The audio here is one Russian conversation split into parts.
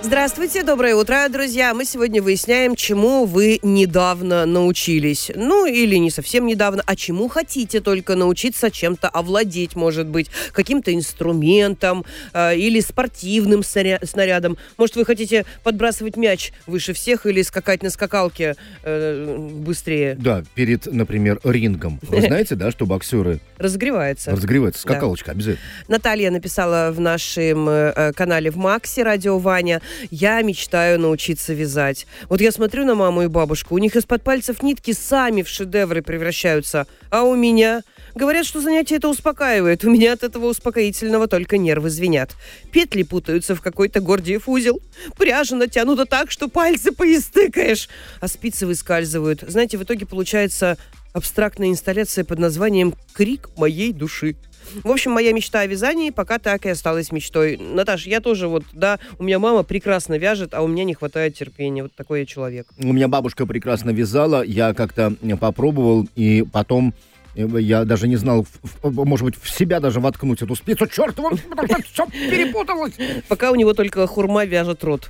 Здравствуйте, доброе утро, друзья. Мы сегодня выясняем, чему вы недавно научились. Ну, или не совсем недавно, а чему хотите только научиться чем-то овладеть, может быть, каким-то инструментом или спортивным снарядом. Может, вы хотите подбрасывать мяч выше всех или скакать на скакалке быстрее? Да, перед, например, рингом. Вы знаете, да, что боксеры... Разогревается, скакалочка, обязательно. Наталья написала в нашем канале в Максе, Радио Ваня: я мечтаю научиться вязать. Вот я смотрю на маму и бабушку, у них из-под пальцев нитки сами в шедевры превращаются. А у меня... Говорят, что занятие это успокаивает. У меня от этого успокоительного только нервы звенят. Петли путаются в какой-то Гордиев узел. Пряжа натянута так, что пальцы поистыкаешь. А спицы выскальзывают. Знаете, в итоге получается абстрактная инсталляция под названием «Крик моей души». В общем, моя мечта о вязании пока так и осталась мечтой. Наташ, я тоже у меня мама прекрасно вяжет, а у меня не хватает терпения. Вот такой я человек. У меня бабушка прекрасно вязала, я как-то попробовал, и потом... Я даже не знал, может быть, в себя даже воткнуть эту спицу. Черт, все перепуталось! Пока у него только хурма вяжет рот.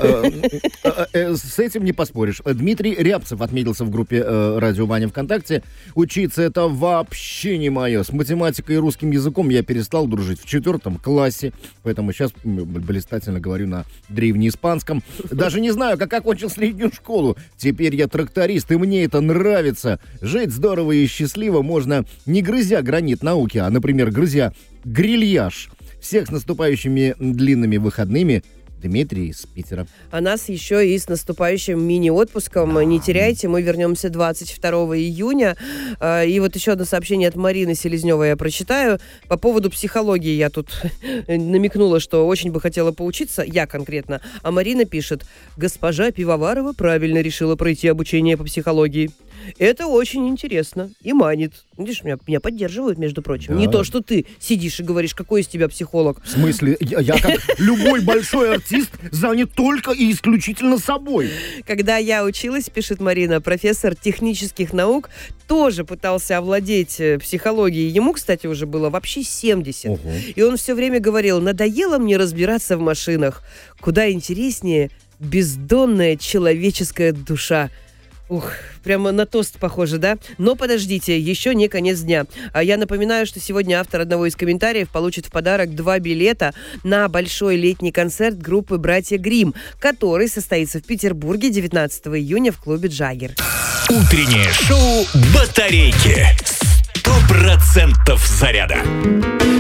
С этим не поспоришь. Дмитрий Рябцев отметился в группе «Радио Ваня» ВКонтакте. Учиться это вообще не мое. С математикой и русским языком я перестал дружить в 4 классе. Поэтому сейчас блистательно говорю на древнеиспанском. Даже не знаю, как окончил среднюю школу. Теперь я тракторист, и мне это нравится. Жить здорово и счастливо можно, не грызя гранит науки, а, например, грызя грильяж. Всех с наступающими длинными выходными. Дмитрий из Питера. А нас еще и с наступающим мини-отпуском не теряйте. Мы вернемся 22 июня. И вот еще одно сообщение от Марины Селезневой я прочитаю. По поводу психологии я тут намекнула, что очень бы хотела поучиться. Я конкретно. А Марина пишет: госпожа Пивоварова правильно решила пройти обучение по психологии. Это очень интересно и манит. Видишь, меня поддерживают, между прочим. Да. Не то, что ты сидишь и говоришь, какой из тебя психолог. В смысле? Я как любой большой артист занят только и исключительно собой. Когда я училась, пишет Марина, профессор технических наук тоже пытался овладеть психологией. Ему, кстати, уже было вообще 70. Ого. И он все время говорил: надоело мне разбираться в машинах. Куда интереснее бездонная человеческая душа. Ух, прямо на тост похоже, да? Но подождите, еще не конец дня. Я напоминаю, что сегодня автор одного из комментариев получит в подарок 2 билета на большой летний концерт группы «Братья Гримм», который состоится в Петербурге 19 июня в клубе «Джаггер». Утреннее шоу «Батарейки». 100% заряда.